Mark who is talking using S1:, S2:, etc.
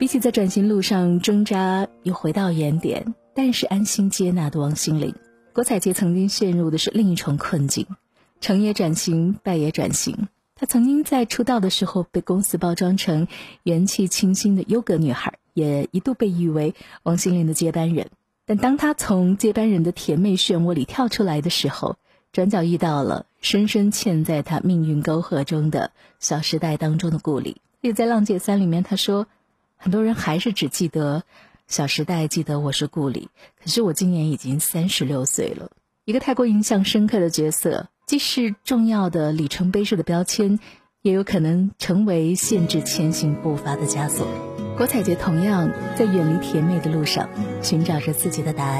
S1: 比起在转型路上挣扎又回到原点，但是安心接纳的王心凌，郭采洁曾经陷入的是另一重困境，成也转型，败也转型。她曾经在出道的时候被公司包装成元气清新的优格女孩，也一度被誉为王心凌的接班人。但当她从接班人的甜美漩涡里跳出来的时候，转角遇到了深深嵌在她命运沟壑中的小时代当中的顾里。也在浪姐3里面她说，很多人还是只记得小时代，记得我是顾里，可是我今年已经36岁了。一个太过印象深刻的角色，既是重要的里程碑式的标签，也有可能成为限制前行步伐的枷锁。郭采洁同样在远离甜美的路上寻找着自己的答案。